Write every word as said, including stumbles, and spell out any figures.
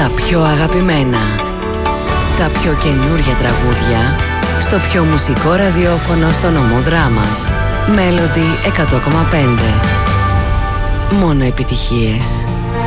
Τα πιο αγαπημένα, τα πιο καινούρια τραγούδια στο πιο μουσικό ραδιόφωνο στο νομό Δράμας. Melody εκατό κόμμα πέντε. Μόνο επιτυχίες.